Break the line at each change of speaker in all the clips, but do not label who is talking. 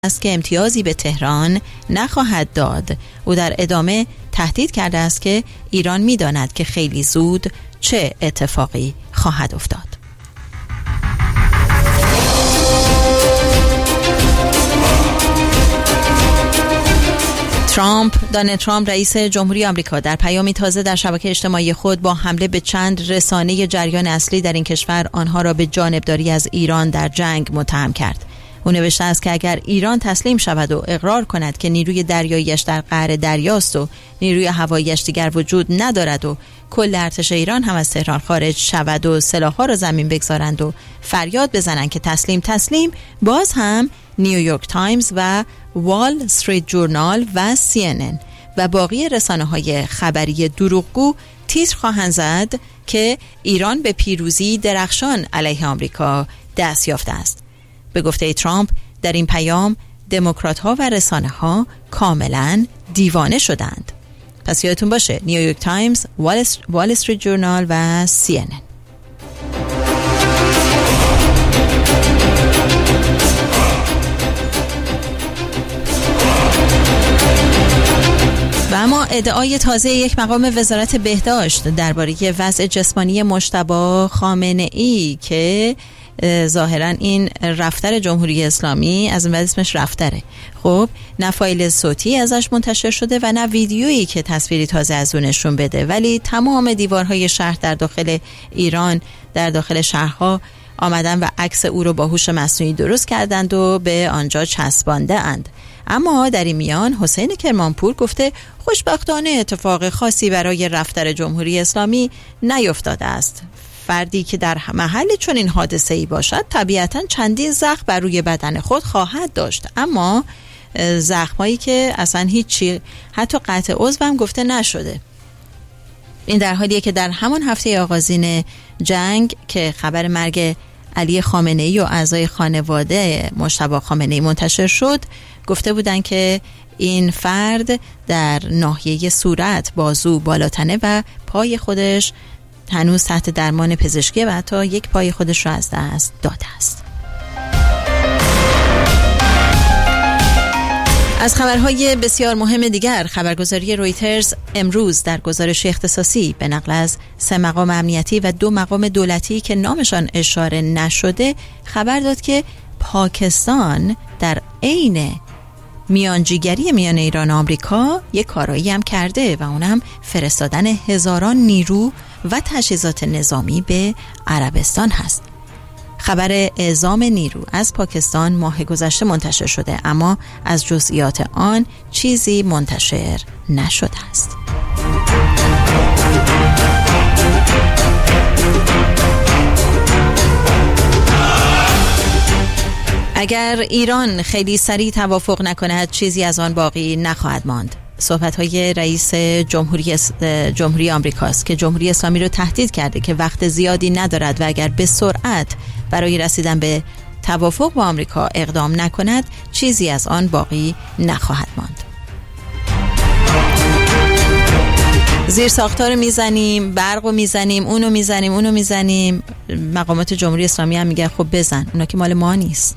است که امتیازی به تهران نخواهد داد. او در ادامه تهدید کرده است که ایران می‌داند که خیلی زود چه اتفاقی خواهد افتاد. دونالد ترامپ رئیس جمهوری آمریکا در پیامی تازه در شبکه اجتماعی خود با حمله به چند رسانه جریان اصلی در این کشور آنها را به جانبداری از ایران در جنگ متهم کرد. او نوشته است که اگر ایران تسلیم شود و اقرار کند که نیروی دریاییش در قعر دریاست و نیروی هواییش دیگر وجود ندارد و کل ارتش ایران هم از تهران خارج شود و سلاح‌ها را زمین بگذارند و فریاد بزنند که تسلیم، باز هم نیویورک تایمز و وال استریت جورنال و CNN و باقی رسانه‌های خبری دروغگو تیتر خواهند زد که ایران به پیروزی درخشان علیه آمریکا دست یافته است. به گفته ترامپ در این پیام دموکرات‌ها و رسانه‌ها کاملاً دیوانه شدند. پس یادتون باشه نیویورک تایمز، وال استریت جورنال و CNN. و اما ادعای تازه یک مقام وزارت بهداشت درباره وضع جسمانی مجتبی خامنه‌ای که ظاهرا این رفتر جمهوری اسلامی از این بعد اسمش رفتره، خب نه فایل صوتی ازش منتشر شده و نه ویدیویی که تصویری تازه از اون نشون بده، ولی تمام دیوارهای شهر در داخل ایران در داخل شهرها آمدن و عکس او رو با هوش مصنوعی درست کردند و به آنجا چسبانده اند. اما در این میان حسین کرمانپور گفته خوشبختانه اتفاق خاصی برای رفتر جمهوری اسلامی نیفتاده است. فردی که در محل چنین حادثه‌ای باشد طبیعتاً چندین زخم بر روی بدن خود خواهد داشت، اما زخمایی که اصلا هیچی، حتی قطع عضو هم گفته نشده. این در حالیه که در همان هفته آغازین جنگ که خبر مرگ علی خامنه‌ای و اعضای خانواده مجتبی خامنه‌ای منتشر شد، گفته بودن که این فرد در ناحیه صورت، بازو، بالاتنه و پای خودش هنوز تحت درمان پزشکی و حتی یک پای خودش را از دست داده است. از خبرهای بسیار مهم دیگر، خبرگزاری رویترز امروز در گزارش اختصاصی به نقل از 3 مقام امنیتی و 2 مقام دولتی که نامشان اشاره نشده خبر داد که پاکستان در عین میانجیگری میان ایران و آمریکا یک کارایی هم کرده و اونم فرستادن هزاران نیرو و تجهیزات نظامی به عربستان هست. خبر اعزام نیرو از پاکستان ماه گذشته منتشر شده، اما از جزئیات آن چیزی منتشر نشده است. اگر ایران خیلی سریع توافق نکند چیزی از آن باقی نخواهد ماند. صحبت‌های رئیس جمهوری آمریکاست که جمهوری اسلامی رو تهدید کرده که وقت زیادی ندارد و اگر به سرعت برای رسیدن به توافق با آمریکا اقدام نکند چیزی از آن باقی نخواهد ماند. زیر ساختار میزنیم، برقو میزنیم، اونو میزنیم. مقامات جمهوری اسلامی هم میگه خب بزن، اونا که مال ما نیست.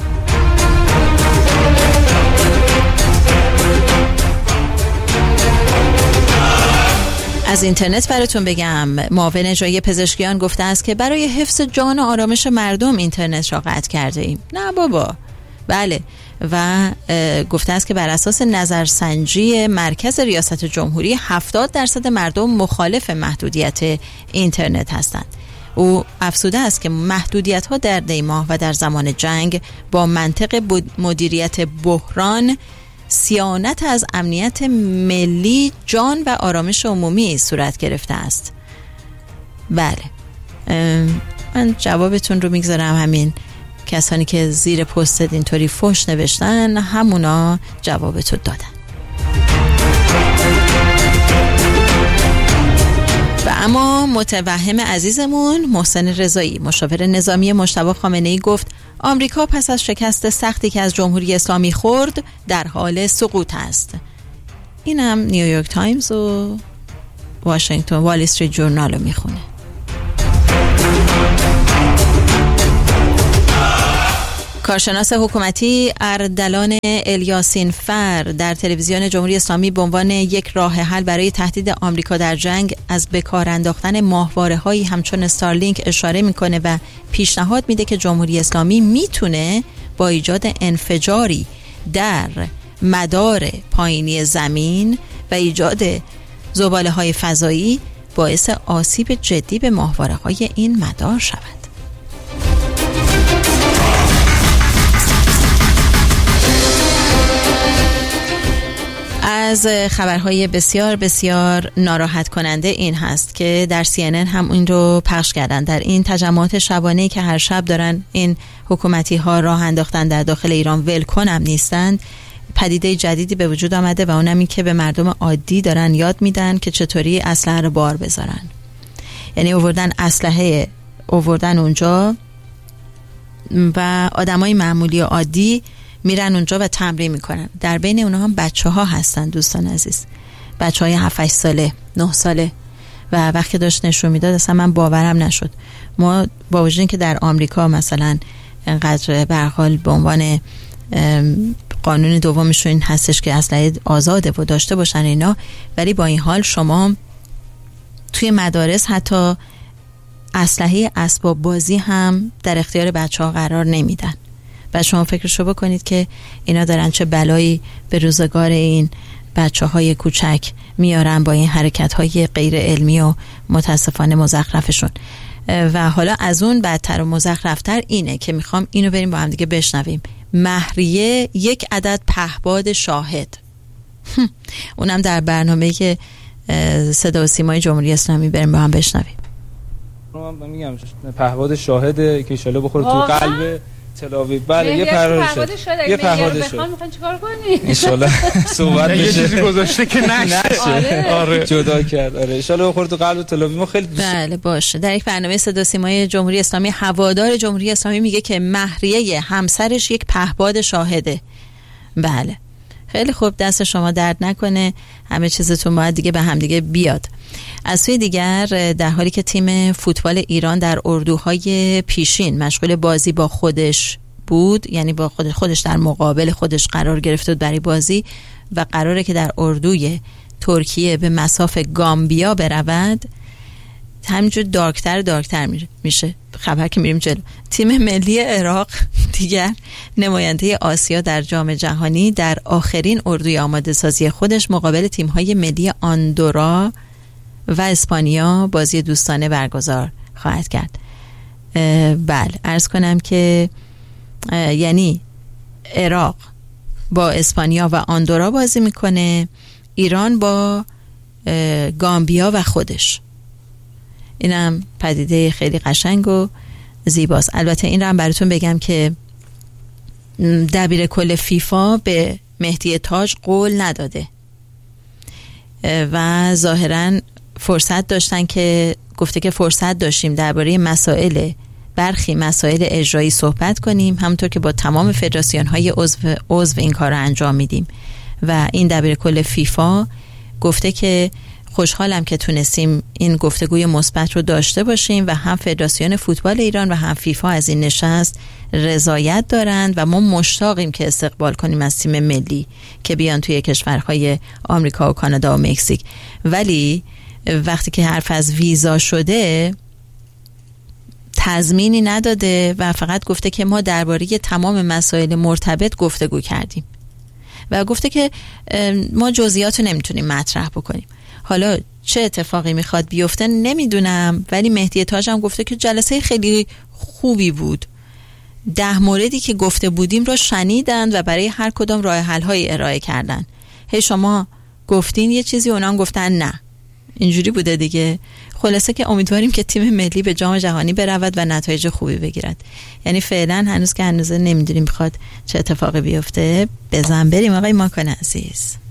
از اینترنت براتون بگم، معاون اجرایی پزشکیان گفته است که برای حفظ جان و آرامش مردم اینترنت را قطع کرده ایم. نه بابا، بله. و گفته است که بر اساس نظرسنجی مرکز ریاست جمهوری 70% مردم مخالف محدودیت اینترنت هستند. او افزوده است که محدودیت ها در دیماه و در زمان جنگ با منطق مدیریت بحران، صیانت از امنیت ملی، جان و آرامش عمومی صورت گرفته است. بله، من جوابتون رو میگذارم. همین کسانی که زیر پستت اینطوری فحش نوشتن همونا جوابتو دادن. و اما متوهم عزیزمون محسن رضایی، مشاور نظامی مجتبی خامنه‌ای، گفت آمریکا پس از شکست سختی که از جمهوری اسلامی خورد در حال سقوط است. اینم نیویورک تایمز و واشنگتن وال استریت جورنال رو میخونه. کارشناس حکومتی اردلان الیاسین فر در تلویزیون جمهوری اسلامی به عنوان یک راه حل برای تهدید آمریکا در جنگ از به کار انداختن ماهواره‌هایی همچون استارلینک اشاره میکنه و پیشنهاد میده که جمهوری اسلامی میتونه با ایجاد انفجاری در مدار پایینی زمین و ایجاد زباله‌های فضایی باعث آسیب جدی به ماهواره‌های این مدار شود. از خبرهای بسیار بسیار ناراحت کننده این هست که در CNN هم این رو پخش کردن. در این تجمعات شبانه‌ای که هر شب دارن این حکومتی ها راه انداختن در داخل ایران، ولکن هم نیستند، پدیده جدیدی به وجود آمده و اونم این که به مردم عادی دارن یاد میدن که چطوری اسلحه رو بار بذارن. یعنی اسلحه آوردن اونجا و آدمای معمولی و عادی میرن اونجا و تمرین میکنن. در بین اونها هم بچه ها هستن دوستان عزیز، بچه های 7-8 ساله 9 ساله و وقتی داشت نشون میداد اصلا من باورم نشد. ما با وجود این که در آمریکا مثلا انقدر به هر حال به عنوان قانون دومشون این هستش که اسلحه آزاده و داشته باشن اینا، ولی با این حال شما توی مدارس حتی اسلحه اسباب بازی هم در اختیار بچه ها قرار نمیدن. و شما فکرشو بکنید که اینا دارن چه بلایی به روزگار این بچه های کوچک میارن با این حرکت های غیر علمی و متاسفانه مزخرفشون. و حالا از اون بدتر و مزخرفتر اینه که میخوام اینو بریم با هم دیگه بشنویم. مهریه یک عدد پهباد شاهد، اونم در برنامه که صدا و سیمای جمهوری اسلامی بریم با هم بشنویم.
من میگم پهباد شاهد که ان شاءالله بخوره تو قلب تلاویو. بله یه پهباد شده. یه پهباد شده. میخوان چیکار کنی؟ ان شاءالله صحبت بشه. یه چیزی گذاشته که نشه. آره جدا کرد. آره ان شاءالله بخوره تو قلب تلاویو. ما خیلی
بله باشه. در یک برنامه صدا سیمای جمهوری اسلامی هوادار جمهوری اسلامی میگه که مهریه همسرش یک پهباد شاهده. بله خیلی خوب، دست شما درد نکنه، همه چیزتون باید دیگه به هم دیگه بیاد. از سوی دیگر در حالی که تیم فوتبال ایران در اردوهای پیشین مشغول بازی با خودش بود، یعنی با خودش در مقابل خودش قرار گرفته بود برای بازی و قراره که در اردوی ترکیه به مصاف گامبیا برود، همینجور دارکتر میشه خبر که میریم جلو. تیم ملی عراق دیگر نماینده آسیا در جام جهانی در آخرین اردوی آماده سازی خودش مقابل تیم‌های ملی آندورا و اسپانیا بازی دوستانه برگزار خواهد کرد. بله عرض کنم که یعنی عراق با اسپانیا و آندورا بازی میکنه، ایران با گامبیا و خودش. اینم پدیده خیلی قشنگ و زیباست. البته این رو هم براتون بگم که دبیر کل فیفا به مهدی تاج قول نداده و ظاهراً فرصت داشتن که گفته که فرصت داشتیم درباره برخی مسائل اجرایی صحبت کنیم، همونطور که با تمام فدراسیون‌های عضو این کار رو انجام میدیم. و این دبیر کل فیفا گفته که خوشحالم که تونستیم این گفتگوی مثبت رو داشته باشیم و هم فدراسیون فوتبال ایران و هم فیفا از این نشست رضایت دارند و ما مشتاقیم که استقبال کنیم از تیم ملی که بیان توی کشورهای آمریکا و کانادا و مکزیک. ولی وقتی که حرف از ویزا شده تضمینی نداده و فقط گفته که ما درباره تمام مسائل مرتبط گفتگو کردیم و گفته که ما جزئیات رو نمیتونیم مطرح بکنیم. حالا چه اتفاقی میخواد بیفته نمیدونم، ولی مهدی تاج هم گفته که جلسه خیلی خوبی بود، 10 موردی که گفته بودیم رو شنیدند و برای هر کدام راه حل های ارائه کردن. شما گفتین یه چیزی، اونا هم گفتن نه. اینجوری بوده دیگه. خلاصه که امیدواریم که تیم ملی به جام جهانی برود و نتایج خوبی بگیرد. یعنی فعلا هنوز که هنوز نمیدونیم میخواد چه اتفاقی بیفته. بزن بریم آقای ماکان عزیز.